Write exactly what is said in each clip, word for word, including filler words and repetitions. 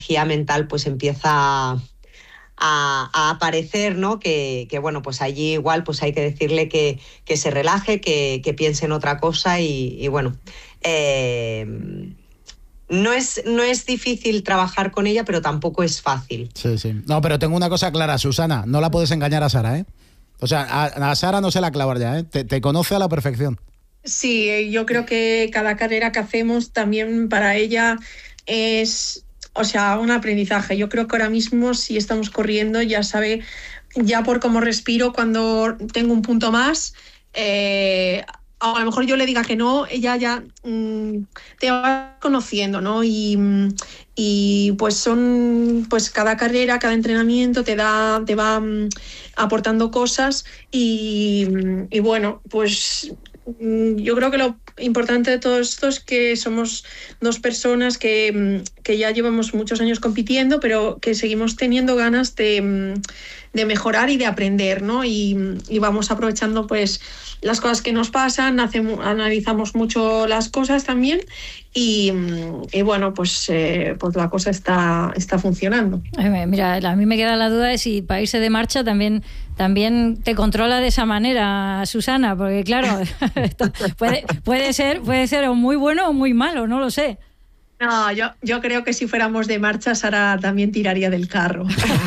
energía mental pues empieza a, a aparecer, ¿no? Que, que bueno, pues allí igual pues hay que decirle que, que se relaje, que, que piense en otra cosa y, y bueno, eh, no es, no es difícil trabajar con ella, pero tampoco es fácil. Sí, sí. No, pero tengo una cosa clara, Susana, no la puedes engañar a Sara, ¿eh? O sea, a, a Sara no se la clavar ya, ¿eh? Te, te conoce a la perfección. Sí, yo creo que cada carrera que hacemos también para ella es, o sea, un aprendizaje. Yo creo que ahora mismo si estamos corriendo ya sabe, ya por cómo respiro cuando tengo un punto más, eh, a lo mejor yo le diga que no, ella ya mmm, te va conociendo, ¿no? Y, y pues son, pues cada carrera, cada entrenamiento te da, te va um, aportando cosas y, y bueno, pues yo creo que lo importante de todo esto es que somos dos personas que, que ya llevamos muchos años compitiendo, pero que seguimos teniendo ganas de, de mejorar y de aprender, ¿no? Y, y vamos aprovechando pues las cosas que nos pasan, hacemos, analizamos mucho las cosas también y, y bueno, pues, eh, pues la cosa está, está funcionando. Mira, a mí me queda la duda de si para irse de marcha también, también te controla de esa manera, Susana, porque claro, esto puede, puede ser, puede ser o muy bueno o muy malo, no lo sé. No, yo, yo creo que si fuéramos de marcha, Sara también tiraría del carro.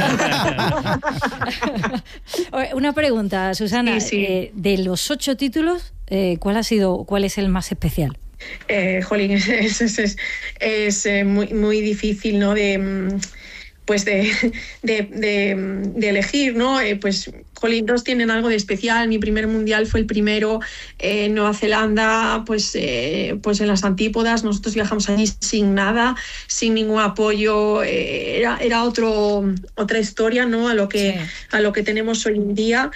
Una pregunta, Susana. Sí, sí. Eh, de los ocho títulos, eh, ¿cuál ha sido, cuál es el más especial? Eh, jolín, es, es, es, es, es eh, muy, muy difícil, ¿no? De, pues de, de, de, de elegir, ¿no? Eh, pues, jolín, dos tienen algo de especial. Mi primer mundial fue el primero eh, en Nueva Zelanda, pues, eh, pues en las antípodas. Nosotros viajamos allí sin nada, sin ningún apoyo. Eh, era era otro, otra historia, ¿no? A lo que, sí. a lo que tenemos hoy en día.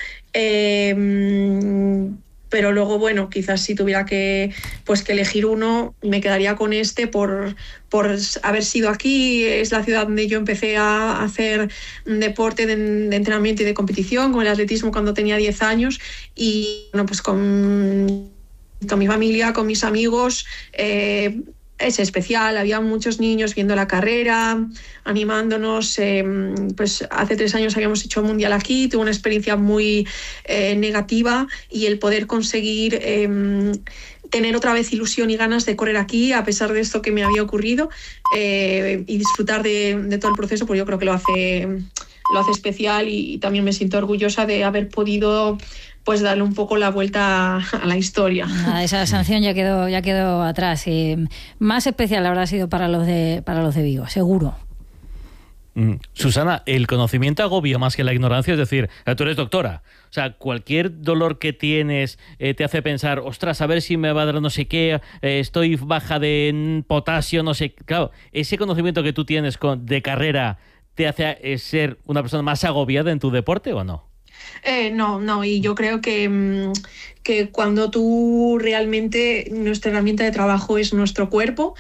Eh, pero luego, bueno, quizás si tuviera que, pues, que elegir uno, me quedaría con este por, por haber sido aquí. Es la ciudad donde yo empecé a hacer deporte de, de entrenamiento y de competición, con el atletismo cuando tenía diez años y, bueno, pues con, con mi familia, con mis amigos, eh, es especial. Había muchos niños viendo la carrera, animándonos. Eh, pues hace tres años habíamos hecho un mundial aquí, tuve una experiencia muy eh, negativa y el poder conseguir eh, tener otra vez ilusión y ganas de correr aquí, a pesar de esto que me había ocurrido, eh, y disfrutar de, de todo el proceso, pues yo creo que lo hace, lo hace especial y, y también me siento orgullosa de haber podido pues darle un poco la vuelta a la historia. Nada, esa sanción ya quedó, ya quedó atrás. Y más especial habrá sido para los de, para los de Vigo, seguro. Mm. Susana, el conocimiento agobia más que la ignorancia, es decir, tú eres doctora, o sea, cualquier dolor que tienes eh, te hace pensar, ostras, a ver si me va a dar no sé qué, eh, estoy baja de potasio, no sé. Claro, ese conocimiento que tú tienes con, de carrera te hace eh, ser una persona más agobiada en tu deporte, ¿o no? Eh, no, no, y yo creo que, que cuando tú realmente, nuestra herramienta de trabajo es nuestro cuerpo,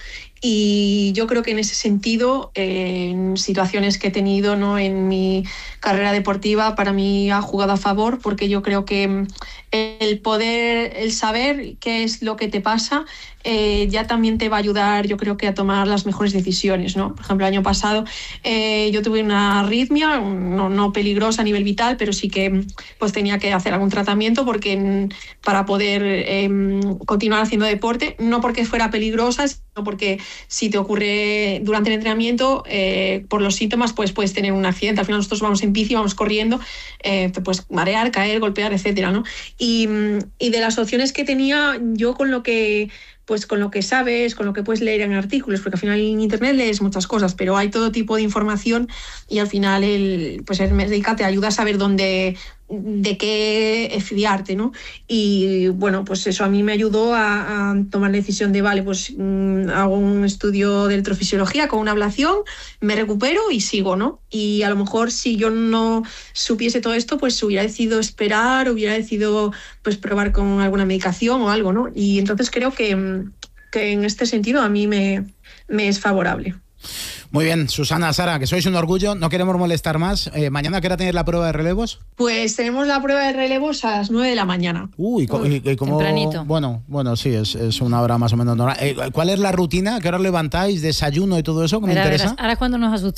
y yo creo que en ese sentido, eh, en situaciones que he tenido, ¿no?, en mi carrera deportiva, para mí ha jugado a favor, porque yo creo que el poder, el saber qué es lo que te pasa, eh, ya también te va a ayudar, yo creo que a tomar las mejores decisiones, ¿no? Por ejemplo, el año pasado eh, yo tuve una arritmia, no, no peligrosa a nivel vital, pero sí que pues tenía que hacer algún tratamiento porque para poder eh, continuar haciendo deporte, no porque fuera peligrosa, sino porque si te ocurre durante el entrenamiento, eh, por los síntomas, pues puedes tener un accidente. Al final nosotros vamos en bici, vamos corriendo, eh, te puedes marear, caer, golpear, etcétera, ¿no? Y, y de las opciones que tenía, yo con lo que pues con lo que sabes, con lo que puedes leer en artículos, porque al final en internet lees muchas cosas, pero hay todo tipo de información y al final el, pues el médica te ayuda a saber dónde, de qué fiarte, ¿no? Y bueno, pues eso a mí me ayudó a, a tomar la decisión de, vale, pues mmm, hago un estudio de electrofisiología con una ablación, me recupero y sigo, ¿no? Y a lo mejor si yo no supiese todo esto, pues hubiera decidido esperar, hubiera decidido pues probar con alguna medicación o algo, ¿no? Y entonces creo que, que en este sentido a mí me, me es favorable. Muy bien, Susana, Sara, que sois un orgullo, no queremos molestar más. Eh, ¿Mañana qué hora tenéis la prueba de relevos? Pues tenemos la prueba de relevos a las nueve de la mañana. Uy, Uy y, y como, tempranito. Bueno, bueno, sí, es, es una hora más o menos normal. Eh, ¿Cuál es la rutina? ¿Qué hora levantáis? ¿Desayuno y todo eso? ¿Qué me Verá, interesa? verás, ahora es cuando nos asustamos.